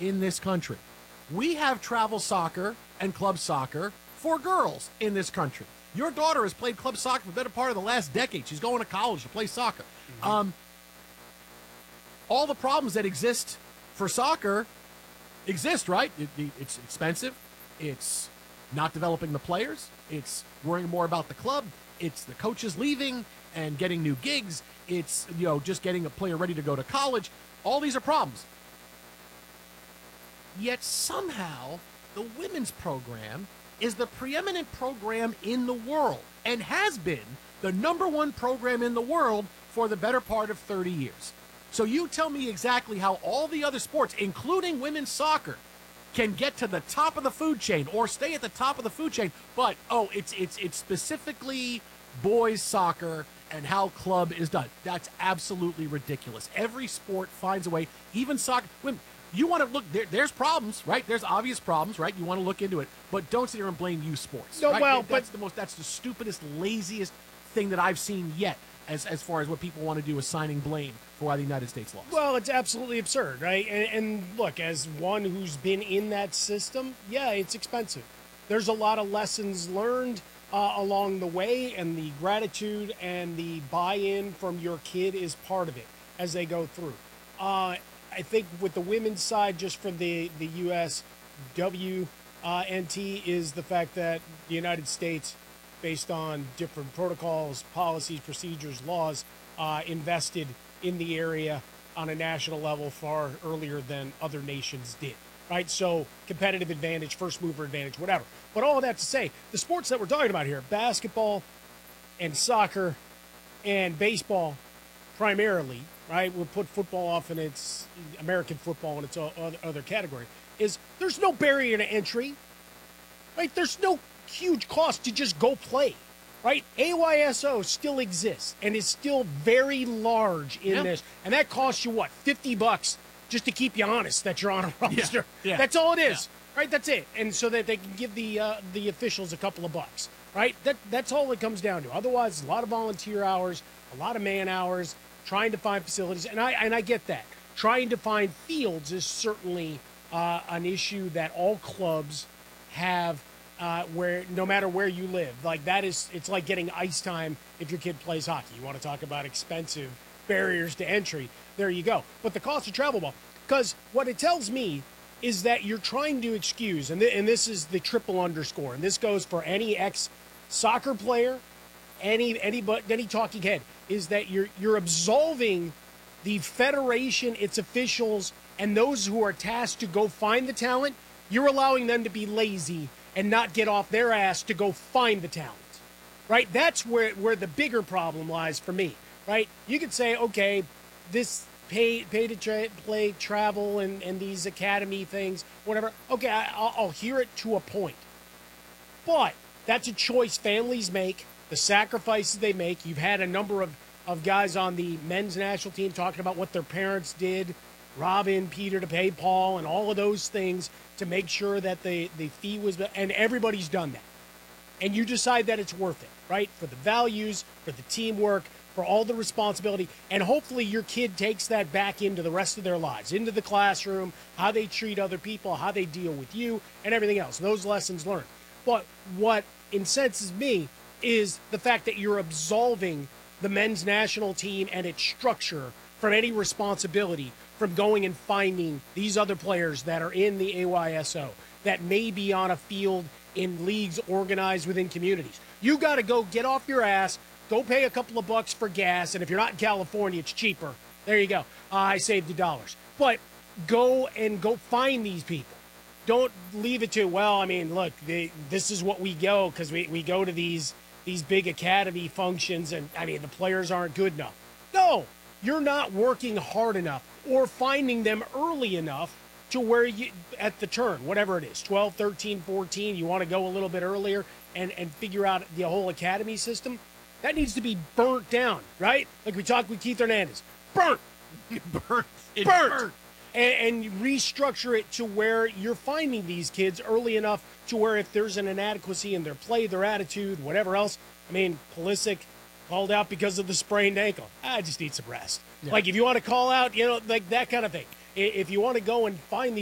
in this country. We have travel soccer and club soccer for girls in this country. Your daughter has played club soccer for the better part of the last decade. She's going to college to play soccer. All the problems that exist for soccer exist, right? It's expensive. It's not developing the players. It's worrying more about the club. It's the coaches leaving and getting new gigs. It's, just getting a player ready to go to college. All these are problems. Yet somehow the women's program is the preeminent program in the world and has been the number one program in the world for the better part of 30 years. So you tell me exactly how all the other sports, including women's soccer, can get to the top of the food chain or stay at the top of the food chain, but it's specifically boys soccer and how club is done. That's absolutely ridiculous. Every sport finds a way, even soccer. Women, you want to look, there's problems, right? There's obvious problems, right? You want to look into it, but don't sit here and blame youth sports. No, right? well, that's the stupidest, laziest thing that I've seen yet. As far as what people want to do is signing blame for why the United States lost. Well, it's absolutely absurd, right? And look, as one who's been in that system, yeah, it's expensive. There's a lot of lessons learned along the way, and the gratitude and the buy-in from your kid is part of it as they go through. I think with the women's side, just from the USWNT, is the fact that the United States, based on different protocols, policies, procedures, laws, invested in the area on a national level far earlier than other nations did, right? So competitive advantage, first mover advantage, whatever. But all of that to say, the sports that we're talking about here, basketball and soccer and baseball primarily, right? We'll put football off in its American football in its other category, is there's no barrier to entry, right? There's no huge cost to just go play, right? AYSO still exists and is still very large in this, and that costs you what, $50 just to keep you honest that you're on a roster. Yeah. That's all it is, right? That's it, and so that they can give the officials a couple of bucks, right? That's all it comes down to. Otherwise, a lot of volunteer hours, a lot of man hours, trying to find facilities, and I get that. Trying to find fields is certainly an issue that all clubs have. Where no matter where you live, like that is, it's like getting ice time if your kid plays hockey. You want to talk about expensive barriers to entry, there you go. But the cost of travel ball, because what it tells me is that you're trying to excuse, and this is the triple underscore, and this goes for any ex-soccer player, any talking head, is that you're absolving the federation, its officials, and those who are tasked to go find the talent. You're allowing them to be lazy and not get off their ass to go find the talent, right? That's where the bigger problem lies for me, right? You could say, okay, this pay to play travel and these academy things, whatever. Okay, I'll hear it to a point. But that's a choice families make, the sacrifices they make. You've had a number of guys on the men's national team talking about what their parents did, Robin, Peter to pay Paul, and all of those things to make sure that the fee was, and everybody's done that. And you decide that it's worth it, right? For the values, for the teamwork, for all the responsibility, and hopefully your kid takes that back into the rest of their lives, into the classroom, how they treat other people, how they deal with you, and everything else, those lessons learned. But what incenses me is the fact that you're absolving the men's national team and its structure from any responsibility from going and finding these other players that are in the AYSO that may be on a field in leagues organized within communities. You got to go get off your ass, go pay a couple of bucks for gas, and if you're not in California, it's cheaper. There you go. I saved you dollars. But go find these people. Don't leave it to, well, I mean, look, this is what we go because we go to these big academy functions, and, I mean, the players aren't good enough. No, you're not working hard enough or finding them early enough to where you, at the turn, whatever it is, 12, 13, 14, you want to go a little bit earlier and figure out the whole academy system. That needs to be burnt down, right? Like we talked with Keith Hernandez. Burnt. Burnt. And restructure it to where you're finding these kids early enough to where if there's an inadequacy in their play, their attitude, whatever else. I mean, Pulisic called out because of the sprained ankle. I just need some rest. Yeah. Like if you want to call out, like that kind of thing. If you want to go and find these